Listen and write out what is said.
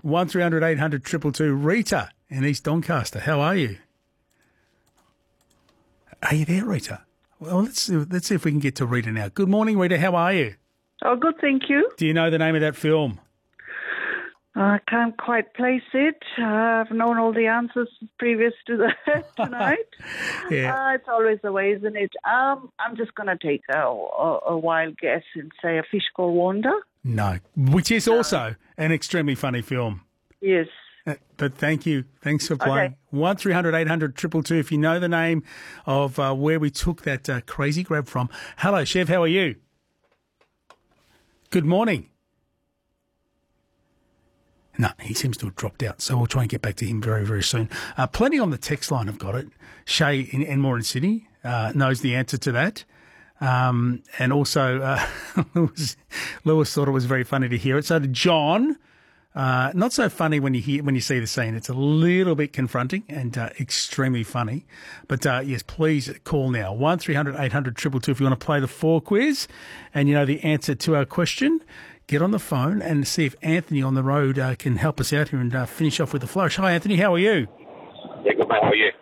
1300 800 222. Rita in East Doncaster, how are you? Are you there, Rita? Well, let's see if we can get to Rita now. Good morning, Rita. How are you? Oh, good, thank you. Do you know the name of that film? I can't quite place it. I've known all the answers previous to that tonight. Yeah. It's always the way, isn't it? I'm just going to take a wild guess and say A Fish Called Wanda. No, which is also an extremely funny film. Yes. But thank you. Thanks for playing. Okay. 1300 800 222 if you know the name of where we took that crazy grab from. Hello, Chev. How are you? Good morning. No, he seems to have dropped out, so we'll try and get back to him very, very soon. Plenty on the text line have got it. Shay in Enmore in Sydney knows the answer to that. And also, Lewis thought it was very funny to hear it. So to John, not so funny when you see the scene. It's a little bit confronting and extremely funny. But yes, please call now 1300 800 222 if you want to play the 4 quiz and you know the answer to our question. Get on the phone and see if Anthony on the road can help us out here and finish off with the flourish. Hi, Anthony. How are you? Yeah, good, mate. How are you?